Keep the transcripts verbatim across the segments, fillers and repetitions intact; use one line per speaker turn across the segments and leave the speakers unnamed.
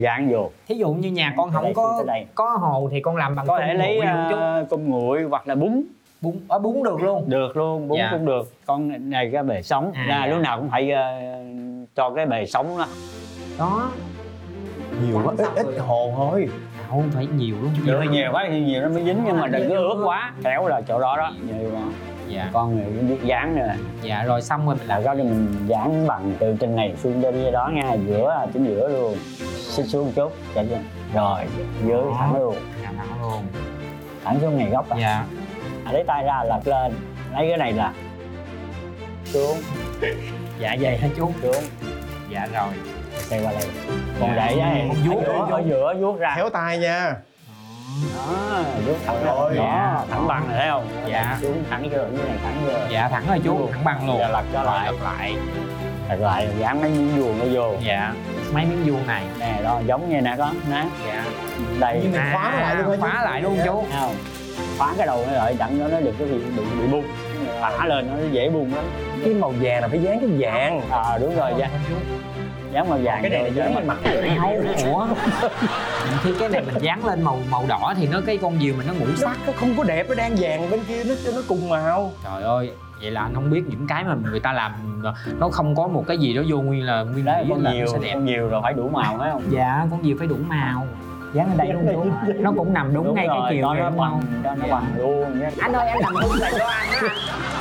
dán vô.
Thí dụ như nhà con không có có hồ thì con làm bằng
có thể lấy
uh,
cung nguội hoặc là bún.
Bún ở bún được luôn.
Được luôn, bún dạ. cũng được. Con này cái bề sống à, ra dạ. lúc nào cũng phải uh, cho cái bề sống đó.
Đó.
Nhiều quá, ít, ít hồ thôi.
Không phải nhiều luôn.
Nhiều hay nhiều quá thì nhiều nó mới dính, nhưng mà đừng có ướt quá. Khéo là chỗ đó đó. Nhiều mà. Dạ. Con người biết dán nè.
Dạ rồi xong rồi mình
làm cái mình dán bằng từ trên này xuống đến đó nha, giữa chính giữa luôn. Xích xuống một chút, rồi dưới thẳng luôn.
Thẳng luôn.
Thẳng xuống này góc à.
Dạ.
À, lấy tay ra lật lên, lấy cái này là xuống.
Dạ vậy hả chú?
Xuống.
Dạ rồi.
Đây qua đây. Còn đẩy ra vuốt ở giữa vuốt ra.
Khéo tay nha.
Đó, vuốt thẳng rồi. Đó, thẳng bằng này thấy không?
Dạ.
Xuống thẳng chưa, cái này thẳng chưa?
Dạ thẳng rồi chú, thẳng bằng luôn.
Dạ lật cho lại.
Lật lại.
Lật lại, dán mấy miếng vuông nó vô.
Dạ. Mấy miếng vuông này.
Nè đó, giống như nè con, nè.
Dạ.
Đây.
Nhưng mình khóa nó lại luôn.
Khóa lại luôn chú.
Không. Khóa cái đầu nó lại đặng cho nó được cái bị bị, bị bung. Thả lên nó dễ bung lắm.
Cái màu vàng là phải dán cái vàng.
À đúng rồi, dán. Dán màu vàng.
Cái này là dán lên mặt.
Ủa? Khi cái này mình dán lên màu màu đỏ thì nó cái con diều mình nó ngủ sắc.
Nó không có đẹp, nó đang vàng bên kia nó cho nó cùng màu.
Trời ơi, vậy là anh không biết những cái mà người ta làm nó không có một cái gì đó vô nguyên là nguyên
đấy con
là
nhiều,
nó sẽ đẹp.
Con nhiều rồi phải đủ màu phải không?
Dạ, con diều phải đủ màu. Dán ở đây luôn chú. Nó cũng nằm đúng, đúng ngay rồi, cái chiều này
nó bằng, đó nó bằng luôn nhé.
Anh ơi, anh làm đúng là cho anh á.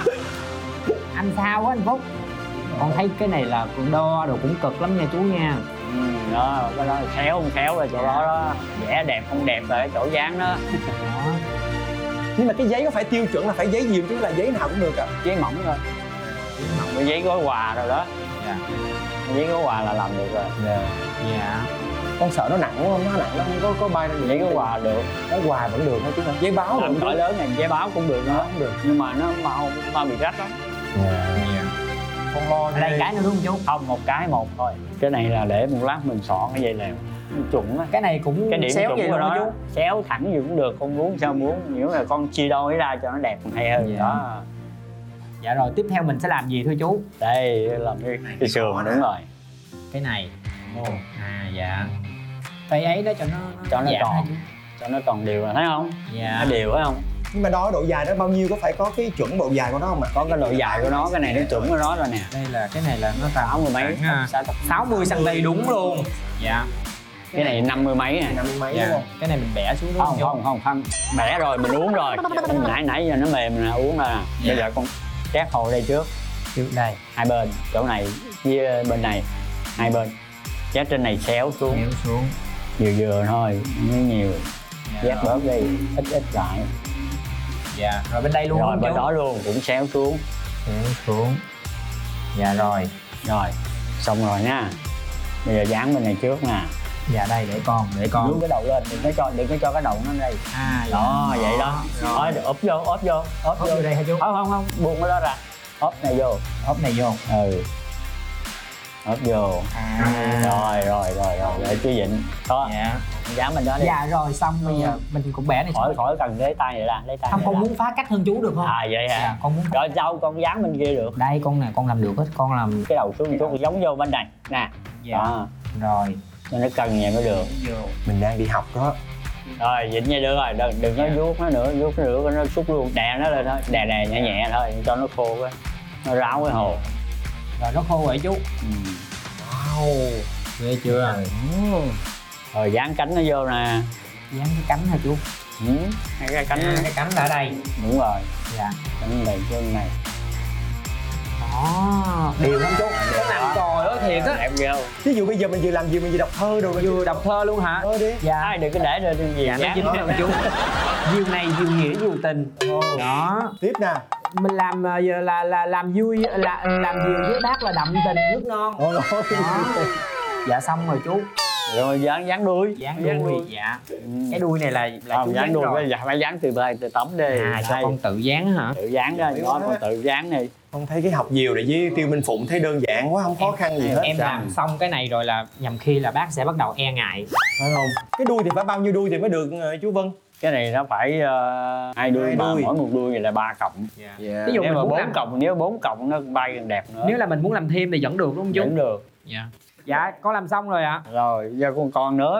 Anh sao á anh Phúc? Con thấy cái này là đo đồ cũng cực lắm nha chú nha.
Ừ, đó, cái đó khéo không khéo là chỗ đó đó. Vẽ đẹp không đẹp là chỗ dán đó.
Đó.
Nhưng mà cái giấy có phải tiêu chuẩn là phải giấy diều chứ là giấy nào cũng được à?
Giấy mỏng thôi. Giấy mỏng, cái giấy gói quà rồi đó. Dạ. Giấy gói quà là làm được rồi.
Dạ.
Dạ.
Con sợ nó nặng không? Nó nặng nó không có có bay ra.
Giấy gói quà được.
Gói quà vẫn được thôi chứ không? Giấy báo
làm cỡ lớn này giấy báo cũng được nữa. Cũng được. Nhưng mà nó mau mau bị rách lắm.
Dạ. Dạ. Con lo
ở đây cái nữa đúng không chú?
Không, một cái một thôi. Cái này là để một lát mình xỏ cái dây lèo chuẩn á.
Cái này cũng
cái điểm
xéo
chuẩn
gì
của
luôn
nó
chú?
Xéo thẳng gì cũng được, con muốn sao muốn. Nếu là con chia đôi ra cho nó đẹp hay hơn. Dạ. Đó.
Dạ rồi, tiếp theo mình sẽ làm gì thưa chú?
Đây, làm cái, cái sườn đúng rồi.
Cái này. À dạ. Cái ấy đó cho nó, nó
cho nó
dạ,
tròn, cho nó tròn đều là thấy không?
Dạ.
Nó đều phải không?
Nhưng mà đo độ dài nó bao nhiêu, có phải có cái chuẩn độ dài của nó không ạ?
Có cái độ dài của nó, cái này nó chuẩn của nó rồi nè.
Đây là cái này là nó sáu mươi mấy, sáu mươi xăng-ti-mét đúng luôn. Dạ.
Cái này năm mươi mấy nè.
năm mươi mấy
dạ.
đúng không?
Cái này mình bẻ xuống đúng
không? Không, không, không. Bẻ rồi mình uống rồi. Nãy nãy giờ nó mềm nè, uống ra. Dạ. Bây giờ con chét hồ đây trước.
Trước đây.
Hai bên, chỗ này với bên này. Hai bên. Chét trên này xéo xuống.
Xéo xuống.
Vừa vừa thôi, không nhiều.
Dạ.
Chét bớt đi, ít ít lại.
Dạ. Rồi bên đây luôn.
Rồi bên đó luôn, cũng xéo xuống.
Xéo xuống. Dạ rồi.
Rồi, xong rồi nha. Bây giờ dán bên này trước nè.
Dạ đây để con, để con.
Đưa cái đầu lên, đừng có cho, đừng có cho cái đầu nó đây.
À
đó, vậy đó. Rồi, ốp vô, ốp vô, ốp vô.
vô đây hả chú?
Không, không, không, buông cái đó ra. Ốp này vô.
Ốp này vô.
Ừ. Ốp vô.
À.
Rồi, rồi, rồi, rồi, để chứ vịnh. Đó.
Dạ.
Dán bên đó đi.
Dạ rồi, xong bây giờ mình cũng bẻ này.
Khỏi, khỏi cần lấy tay vậy ra, lấy tay.
Không, con muốn phá cách hơn chú được không?
À vậy à.
Dạ, con muốn.
Rồi sau con dán bên kia được.
Đây con này con làm được hết, con làm
cái đầu xuống chút giống vô bên này. Nè.
Dạ. Đó. Rồi.
Cho nó cân vậy mới được.
Mình đang đi học đó.
Rồi vịnh vậy được rồi, đừng, đừng có vuốt nó nữa, vuốt nó nữa nó xúc luôn, đè nó lên thôi, đè đè nhẹ nhẹ thôi cho nó khô cái, nó ráo cái hồ.
Rồi nó khô rồi chú.
Ừ.
Wow, ghê chưa?
Ừ. Rồi dán cánh nó vô nè.
Dán cái cánh hả chú?
Ừ. Hai cái cánh.
À, cái cánh ở đây.
Đúng rồi.
Dạ.
Cánh này trên này.
Đó, đều lắm chú. Cái làm trời ơi thiệt á.
Đẹp ghê không?
Ví dụ bây giờ mình vừa làm gì, mình vừa đọc thơ rồi,
vừa đọc thơ luôn hả?
Thơ đi.
Dạ.
Ai đừng có để lên gì
dạ, nó dính đó chú. Diều này diều nghĩa diều tình.
Oh.
Đó.
Tiếp nè.
Mình làm là là, là làm vui là làm diều với bác là đậm tình nước non.
Oh, đó.
Dạ xong rồi chú.
Rồi dán dán đuôi.
Dán đuôi. đuôi. Dạ. Ừ. Cái đuôi này là là
không,
chú
dán đuôi
rồi.
dạ phải dán từ đây từ tấm đi.
À cho con tự dán hả?
Tự dán ra, nó con tự dán đi.
Con thấy cái học diều này với Tiêu Minh Phụng thấy đơn giản quá, không khó
em,
khăn gì hết.
Em làm xong cái này rồi là nhằm khi là bác sẽ bắt đầu e ngại.
Phải không? Cái đuôi thì phải bao nhiêu đuôi thì mới được chú Vân?
Cái này nó phải uh, hai đuôi, mà mỗi một đuôi là ba cọng.
Yeah. Yeah. Ví dụ
nếu
mình
mà
muốn
bốn
làm...
cọng, nếu bốn cọng nó bay càng đẹp nữa.
Nếu là mình muốn làm thêm thì vẫn được đúng không chú?
Vẫn được.
Dạ. Dạ con làm xong rồi ạ.
Rồi giờ còn còn nữa